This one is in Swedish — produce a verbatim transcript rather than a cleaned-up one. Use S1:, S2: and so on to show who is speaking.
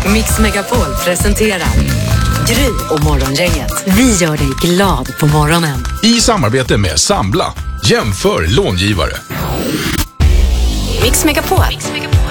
S1: Mix Megapol presenterar Gry och Morgongänget. Vi gör dig glad på morgonen.
S2: I samarbete med Sambla. Jämför långivare.
S1: Mix Megapol.